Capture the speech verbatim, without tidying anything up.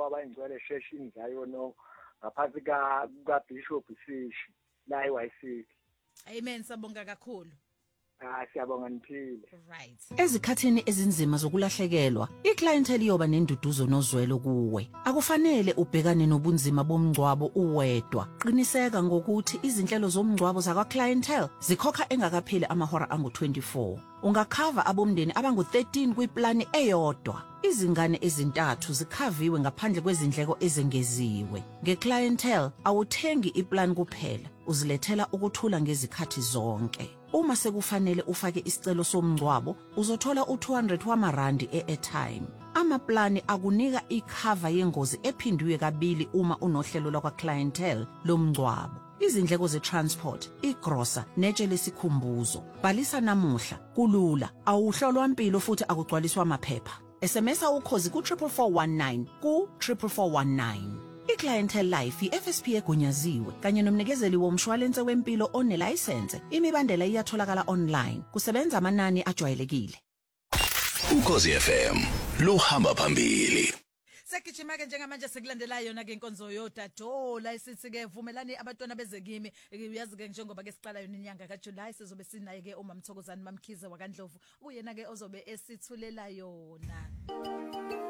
njengoba ingcwele sheshini zayo no ngaphansi ka kaBishop Sishi la eY C. Amen, sabonga kakhulu. Ah siyabonga niphile. Right. Ezikhathini ezinzima zokulahlekelwa, iclientele iyoba nenduduzo nozwelo kuwe. Akufanele ubhekane nobunzima bomngcwabo uwedwa. Qiniseka ngokuthi izinhlelo zomngcwabo zakwa clientele zikhokha engakapheli amahora angu twenty-four. Ungakhava abomndeni abangu thirteen kwiplani eyodwa. Izingane ezintathu zikhaviwe ngaphandle kwezindleko ezengeziwe. Ngeclientele awuthengi iplan kuphela, uzilethela ukuthula ngezikhathi zonke. Uma sekufanele ufake isicelo somngcwabo, uzothola u two hundred wamarandi e-airtime. Amaplani akunika ikhava yengozi ephindwe kabili uma unohlelo lakwa clientele lomngcwabo. Izindleko ze-transport, igrosa, netshe lesikhumbuzo. Bhalisa namuhla, kulula, awuhlolwa impilo futhi akugcwaliswa amaphepha. S M S ukhozi ku four four one nine ku four four one nine. iClientele Life i-F S P egunyaziwe kanye nomnikezeli womshwalense wempilo onelicense. Imibandela iyatholakala online. Kusebenza amanani ajwayelekile. Ukhozi F M luhamba phambili. Sekijima ke njengamanje sekulandela yona ke inkonzo yodadola isithi ke vumelani abantwana bezekimi uyazi ke njengoba ke siqala yona inyanga kaJuly sizobe sinaye ke uMamthokozani Mamkhize wakandlovu uyena ke ozobe esithulela yona.